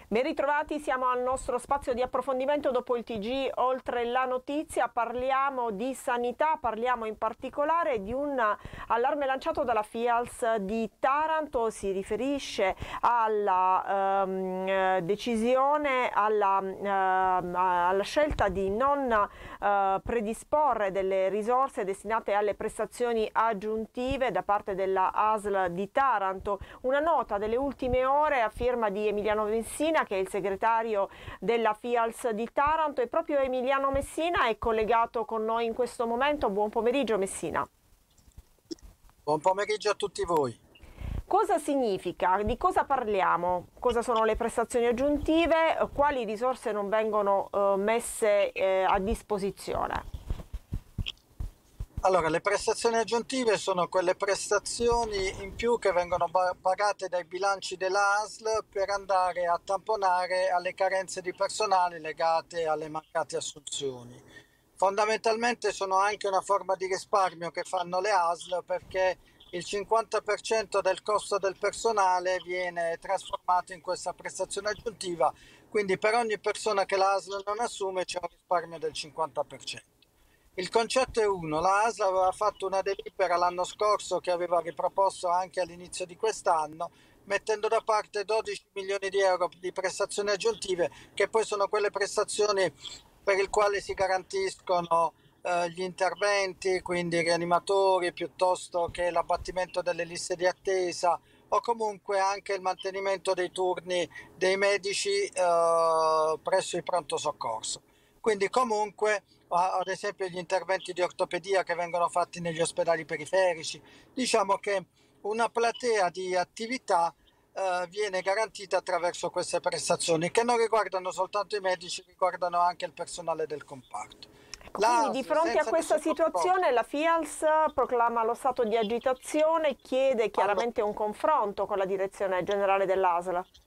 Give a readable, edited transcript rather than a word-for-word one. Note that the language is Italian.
Ben ritrovati, siamo al nostro spazio di approfondimento dopo il TG Oltre la Notizia. Parliamo di sanità, parliamo in particolare di un allarme lanciato dalla FIALS di Taranto. Si riferisce alla decisione, alla scelta di non predisporre delle risorse destinate alle prestazioni aggiuntive da parte della ASL di Taranto. Una nota delle ultime ore a firma di Emiliano Messina, che è il segretario della FIALS di Taranto, e proprio Emiliano Messina è collegato con noi in questo momento. Buon pomeriggio Messina. Buon pomeriggio a tutti voi. Cosa significa? Di cosa parliamo? Cosa sono le prestazioni aggiuntive? Quali risorse non vengono messe a disposizione? Allora, le prestazioni aggiuntive sono quelle prestazioni in più che vengono pagate dai bilanci della ASL per andare a tamponare alle carenze di personale legate alle mancate assunzioni. Fondamentalmente sono anche una forma di risparmio che fanno le ASL, perché il 50% del costo del personale viene trasformato in questa prestazione aggiuntiva, quindi per ogni persona che la ASL non assume c'è un risparmio del 50%. Il concetto è uno: la ASL aveva fatto una delibera l'anno scorso che aveva riproposto anche all'inizio di quest'anno, mettendo da parte 12 milioni di euro di prestazioni aggiuntive, che poi sono quelle prestazioni per il quale si garantiscono gli interventi, quindi rianimatori, piuttosto che l'abbattimento delle liste di attesa, o comunque anche il mantenimento dei turni dei medici presso i pronto soccorso. Quindi comunque, ad esempio, gli interventi di ortopedia che vengono fatti negli ospedali periferici, diciamo che una platea di attività viene garantita attraverso queste prestazioni, che non riguardano soltanto i medici, riguardano anche il personale del comparto. Quindi di L'ASL, fronte a senza questa nessun controllo. situazione la FIALS proclama lo stato di agitazione, chiede Allora, chiaramente un confronto con la direzione generale dell'ASL.